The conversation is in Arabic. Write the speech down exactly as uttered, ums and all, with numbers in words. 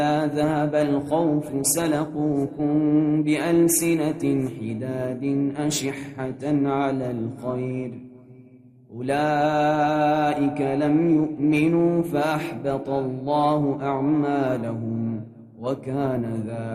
ذهب الخوف سلقوكم بألسنة حداد أشحة على الخير أولئك لم يؤمنوا فأحبط الله أعمالهم وكان ذلك